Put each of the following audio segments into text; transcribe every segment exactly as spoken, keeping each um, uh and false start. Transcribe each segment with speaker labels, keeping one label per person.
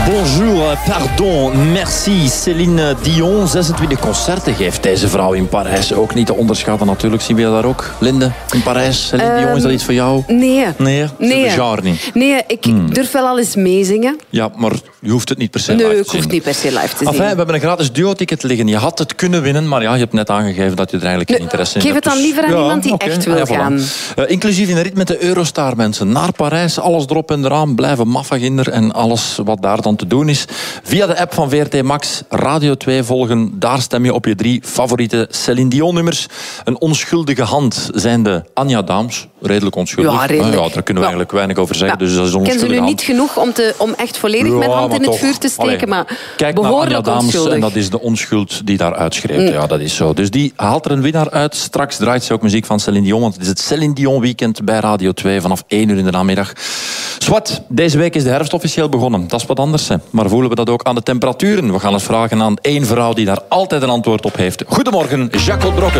Speaker 1: Bonjour, pardon, merci. Céline Dion, zesentwintig concerten geeft deze vrouw in Parijs. Ook niet te onderschatten natuurlijk. Zien we daar ook? Linde, in Parijs, Céline um, Dion, is dat iets voor jou?
Speaker 2: Nee.
Speaker 1: Nee?
Speaker 2: Nee,
Speaker 1: genre niet.
Speaker 2: nee ik hmm. durf wel al eens meezingen.
Speaker 1: Ja, maar je hoeft het niet per se
Speaker 2: nee,
Speaker 1: live te
Speaker 2: zien. Nee, ik hoef niet per se live te zien.
Speaker 1: Enfin, we hebben een gratis duo-ticket liggen. Je had het kunnen winnen, maar ja, je hebt net aangegeven dat je er eigenlijk geen interesse in
Speaker 2: hebt.
Speaker 1: hebt.
Speaker 2: Geef het dan liever aan ja, iemand die okay. echt wil ah, ja, gaan.
Speaker 1: Voilà. Uh, inclusief in de rit met de Eurostar, mensen. Naar Parijs, alles erop en eraan. Blijven maffaginder en alles wat daar dan te doen is. Via de app van V R T Max, Radio twee volgen. Daar stem je op je drie favoriete Céline Dion nummers. Een onschuldige hand zijn de Anja Daams. Redelijk onschuldig.
Speaker 2: Ja, redelijk.
Speaker 1: Uh, ja, daar kunnen we ja. eigenlijk weinig over zeggen. Ja. Dus dat is een onschuldige
Speaker 2: ken ze nu
Speaker 1: hand.
Speaker 2: niet genoeg om, te, om echt volledig ja, mijn hand in het toch. vuur te steken. Allee, maar
Speaker 1: kijk naar Anja Daams en dat is de onschuld die daar uitschreeuwt. Mm. Ja, dat is zo. Dus die haalt er een winnaar uit. Straks draait ze ook muziek van Céline Dion. Want het is het Céline Dion weekend bij Radio twee vanaf één uur in de namiddag. Zwat, deze week is de herfst officieel begonnen. Dat is wat anders. Hè. Maar voelen we dat ook aan de temperaturen? We gaan het vragen aan één vrouw die daar altijd een antwoord op heeft. Goedemorgen, Jacques Brokken.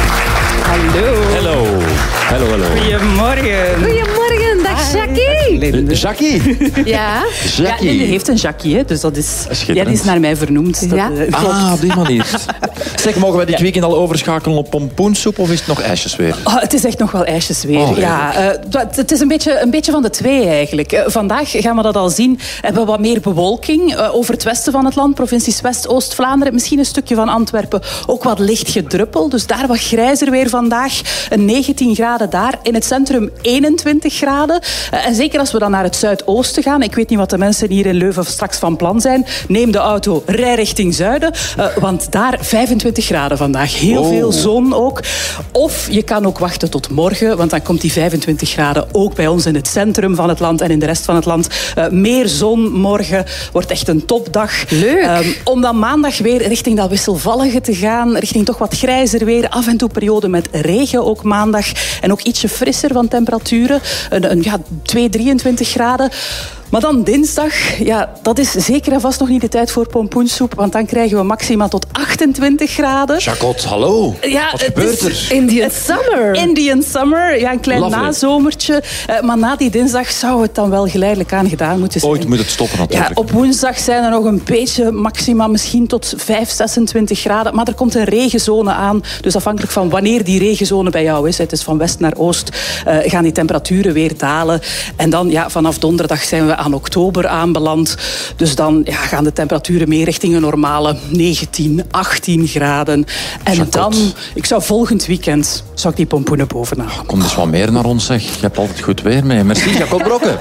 Speaker 3: Hallo.
Speaker 1: Hallo. Hallo, hallo.
Speaker 3: Goedemorgen.
Speaker 2: Goedemorgen, dag Jackie.
Speaker 1: Uh, Jackie?
Speaker 2: Ja.
Speaker 3: Jackie. Ja, Linde heeft een Jackie, hè, dus dat is, ja, die is naar mij vernoemd. Dat,
Speaker 2: ja.
Speaker 3: uh,
Speaker 1: ah, op die manier. Zeg, mogen wij dit ja. weekend al overschakelen op pompoensoep of is het nog ijsjes weer?
Speaker 3: Oh, het is echt nog wel ijsjes weer.
Speaker 1: Oh,
Speaker 3: ja, uh, het is een beetje, een beetje van de twee eigenlijk. Uh, vandaag gaan we dat al zien. Hebben we wat meer bewolking uh, over het westen van het land. Provincies West, Oost-Vlaanderen. Misschien een stukje van Antwerpen. Ook wat licht gedruppel. Dus daar wat grijzer weer vandaag. Een negentien graden daar. In het centrum eenentwintig graden. Uh, en zeker als we dan naar het zuidoosten gaan. Ik weet niet wat de mensen hier in Leuven straks van plan zijn. Neem de auto, rij richting zuiden. Uh, want daar vijfentwintig graden vandaag. Heel oh. veel zon ook. Of je kan ook wachten tot morgen. Want dan komt die vijfentwintig graden ook bij ons in het centrum van het land en in de rest van het land. Uh, meer zon morgen. Wordt echt een topdag.
Speaker 2: Leuk.
Speaker 3: Um, om dan maandag weer richting dat wisselvallige te gaan. Richting toch wat grijzer weer. Af en toe periode met regen ook maandag. En ook ietsje frisser van temperaturen. Een, een, ja, twee, drieëntwintig graden. Maar dan dinsdag, ja, dat is zeker en vast nog niet de tijd voor pompoensoep. Want dan krijgen we maxima tot achtentwintig graden.
Speaker 1: Jacot, hallo.
Speaker 3: Ja,
Speaker 1: wat gebeurt er?
Speaker 2: Indian Summer.
Speaker 3: Indian Summer, ja, een klein
Speaker 1: Lovely.
Speaker 3: nazomertje. Uh, maar na die dinsdag zou het dan wel geleidelijk aan gedaan moeten zijn.
Speaker 1: Ooit moet het stoppen natuurlijk.
Speaker 3: Ja, op woensdag zijn er nog een beetje maxima, misschien tot vijf, zesentwintig graden. Maar er komt een regenzone aan. Dus afhankelijk van wanneer die regenzone bij jou is, het is van west naar oost, uh, gaan die temperaturen weer dalen. En dan, ja, vanaf donderdag zijn we aan oktober aanbeland. Dus dan ja, gaan de temperaturen meer richting een normale negentien, achttien graden. En
Speaker 1: Jacot.
Speaker 3: dan, ik zou volgend weekend, zou ik die pompoenen bovenaan.
Speaker 1: Kom dus wat meer naar ons, zeg. Je hebt altijd goed weer mee. Merci, Jacot Brokken.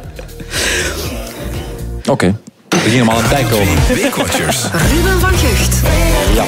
Speaker 1: Oké, okay. We gingen maar aan het tijd komen.
Speaker 4: Weekwatchers.
Speaker 2: Ruben van Gucht.
Speaker 1: Ja.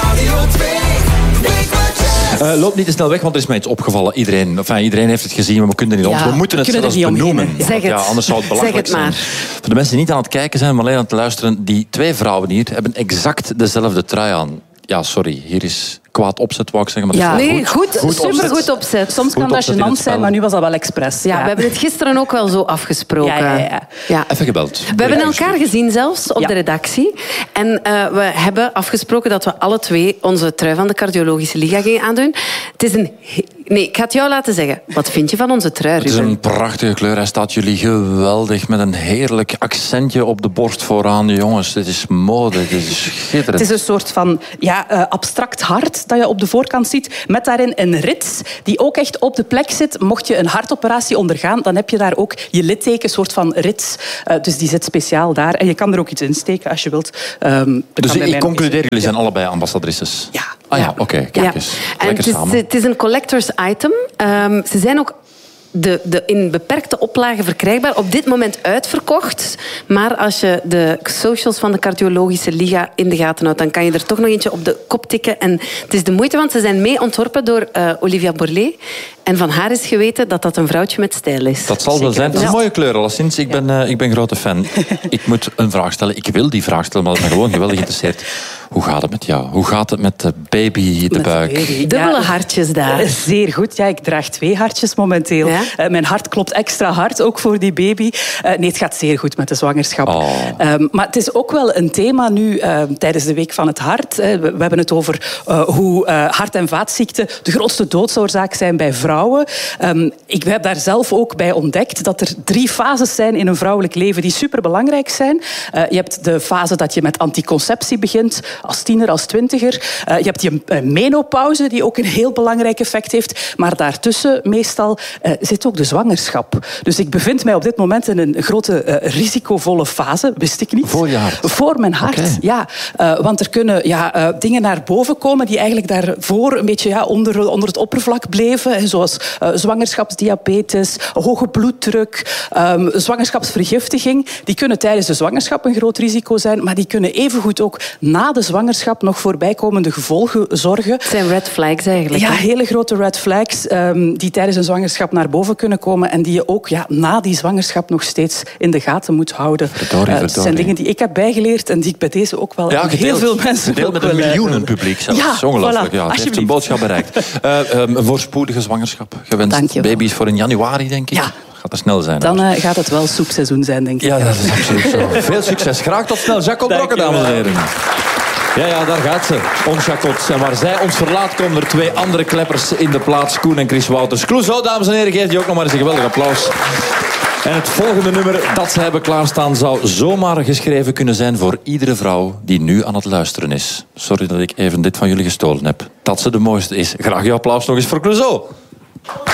Speaker 1: Uh, loop niet te snel weg, want er is mij iets opgevallen. Iedereen, enfin, iedereen heeft het gezien, maar we kunnen het niet
Speaker 3: ja,
Speaker 1: om. We moeten het zelfs benoemen.
Speaker 2: Zeg het.
Speaker 1: Ja, anders zou het belachelijk
Speaker 2: zeg het maar.
Speaker 1: zijn. Voor de mensen die niet aan het kijken zijn, maar alleen aan het luisteren. Die twee vrouwen hier hebben exact dezelfde trui aan. Ja, sorry, hier is kwaad opzet, wou ik zeggen. Maar
Speaker 2: ja,
Speaker 1: dat is
Speaker 2: nee, goed,
Speaker 1: goed
Speaker 2: super
Speaker 1: opzet.
Speaker 2: goed opzet.
Speaker 3: Soms
Speaker 1: goed
Speaker 3: kan dat gênant zijn, maar nu was dat wel expres.
Speaker 2: Ja,
Speaker 3: ja,
Speaker 2: we hebben het gisteren ook wel zo afgesproken.
Speaker 3: Ja, ja, ja.
Speaker 2: Ja.
Speaker 1: Even gebeld.
Speaker 2: We hebben elkaar gezien zelfs op
Speaker 3: ja.
Speaker 2: de redactie. En uh, we hebben afgesproken dat we alle twee onze trui van de Cardiologische Liga gingen aandoen. Het is een... Nee, ik ga het jou laten zeggen. Wat vind je van onze trui, Ruben?
Speaker 1: Het is een prachtige kleur. Hij staat jullie geweldig met een heerlijk accentje op de borst vooraan. Jongens, dit is mode, dit is schitterend.
Speaker 3: Het is een soort van ja, uh, abstract hart dat je op de voorkant ziet. Met daarin een rits die ook echt op de plek zit. Mocht je een hartoperatie ondergaan, dan heb je daar ook je litteken, soort van rits. Uh, dus die zit speciaal daar. En je kan er ook iets in steken als je wilt. Um,
Speaker 1: dus ik concludeer, jullie
Speaker 3: ja.
Speaker 1: zijn allebei ambassadrices?
Speaker 3: Ja.
Speaker 1: Ah ja, oké, okay, kijk
Speaker 2: ja.
Speaker 1: eens.
Speaker 2: En
Speaker 1: Lekker
Speaker 2: het, is,
Speaker 1: samen.
Speaker 2: het is een collectors item. Um, ze zijn ook de, de, in beperkte oplagen verkrijgbaar. Op dit moment uitverkocht. Maar als je de socials van de Cardiologische Liga in de gaten houdt, dan kan je er toch nog eentje op de kop tikken. En het is de moeite, want ze zijn mee ontworpen door uh, Olivia Borlée. En van haar is geweten dat dat een vrouwtje met stijl is.
Speaker 1: Dat zal wel zijn. Het is een mooie kleur, alleszins. Ik ben, uh, ik ben grote fan. Ik moet een vraag stellen. Ik wil die vraag stellen, maar dat me gewoon geweldig interesseert. Hoe gaat het met jou? Hoe gaat het met de baby in de
Speaker 3: Met
Speaker 1: buik?
Speaker 3: de baby.
Speaker 2: Dubbele
Speaker 3: Ja,
Speaker 2: hartjes daar.
Speaker 3: Zeer goed. Ja, ik draag twee hartjes momenteel.
Speaker 2: Ja?
Speaker 3: Uh, mijn hart klopt extra hard, ook voor die baby. Uh, nee, het gaat zeer goed met de zwangerschap.
Speaker 1: Oh.
Speaker 3: Um, maar het is ook wel een thema nu uh, tijdens de Week van het Hart. Uh, we, we hebben het over uh, hoe uh, hart- en vaatziekten de grootste doodsoorzaak zijn bij vrouwen. Um, ik heb daar zelf ook bij ontdekt dat er drie fases zijn in een vrouwelijk leven die superbelangrijk zijn. Uh, je hebt de fase dat je met anticonceptie begint, als tiener, als twintiger. Uh, je hebt die uh, menopauze, die ook een heel belangrijk effect heeft. Maar daartussen, meestal, uh, zit ook de zwangerschap. Dus ik bevind mij op dit moment in een grote uh, risicovolle fase, wist ik niet.
Speaker 1: Voor je hart?
Speaker 3: Voor mijn hart,
Speaker 1: Okay.
Speaker 3: ja. Uh, want er kunnen ja, uh, dingen naar boven komen die eigenlijk daarvoor een beetje ja, onder, onder het oppervlak bleven. Zoals uh, zwangerschapsdiabetes, hoge bloeddruk, um, zwangerschapsvergiftiging. Die kunnen tijdens de zwangerschap een groot risico zijn, maar die kunnen evengoed ook na de zwangerschap nog voorbijkomende gevolgen zorgen.
Speaker 2: Het zijn red flags eigenlijk.
Speaker 3: Ja,
Speaker 2: hè?
Speaker 3: hele grote red flags um, die tijdens een zwangerschap naar boven kunnen komen en die je ook ja, na die zwangerschap nog steeds in de gaten moet houden.
Speaker 1: Verdorie,
Speaker 3: Uh, het zijn
Speaker 1: verdorie.
Speaker 3: dingen die ik heb bijgeleerd en die ik bij deze ook wel
Speaker 1: Ja,
Speaker 3: aan
Speaker 1: gedeeld,
Speaker 3: heel veel mensen
Speaker 1: gedeeld
Speaker 3: ook
Speaker 1: met een
Speaker 3: wil, uh,
Speaker 1: miljoenen publiek zelfs.
Speaker 3: Ja,
Speaker 1: Dat is ongelooflijk.
Speaker 3: voilà,
Speaker 1: Ja, het heeft
Speaker 3: alsjeblieft.
Speaker 1: een boodschap bereikt. Uh, um, een voorspoedige zwangerschap. Gewenst
Speaker 3: Dankjewel.
Speaker 1: baby's voor in januari, denk ik.
Speaker 3: Ja.
Speaker 1: Gaat er snel zijn.
Speaker 3: Dan
Speaker 1: hoor.
Speaker 3: uh, gaat het wel soepseizoen zijn, denk ik.
Speaker 1: Ja, dat is absoluut zo. Veel succes. Graag tot snel. Jacques Brokken, dames en heren. Ja, ja, daar gaat ze. Ons Jacques. En waar zij ons verlaat, komen er twee andere kleppers in de plaats. Koen en Chris Wouters. Clouseau, dames en heren, geef die ook nog maar eens een geweldig applaus. En het volgende nummer dat ze hebben klaarstaan zou zomaar geschreven kunnen zijn voor iedere vrouw die nu aan het luisteren is. Sorry dat ik even dit van jullie gestolen heb. Dat ze de mooiste is. Graag je applaus nog eens voor Clouseau.